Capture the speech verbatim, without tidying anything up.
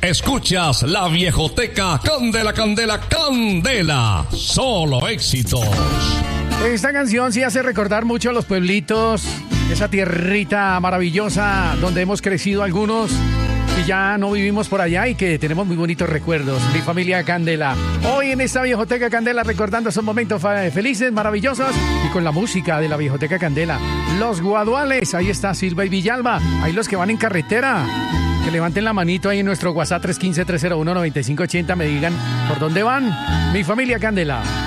Escuchas La Viejoteca Candela, Candela, Candela. Solo éxitos. Esta canción sí hace recordar mucho a los pueblitos, esa tierrita maravillosa donde hemos crecido algunos y ya no vivimos por allá y que tenemos muy bonitos recuerdos. Mi familia Candela. Hoy en esta Viejoteca Candela recordando esos momentos felices, maravillosos y con la música de la Viejoteca Candela. Los Guaduales, ahí está Silva y Villalba, ahí los que van en carretera. Que levanten la manito ahí en nuestro WhatsApp tres uno cinco, tres cero uno, nueve cinco ocho cero, me digan por dónde van. Mi familia Candela.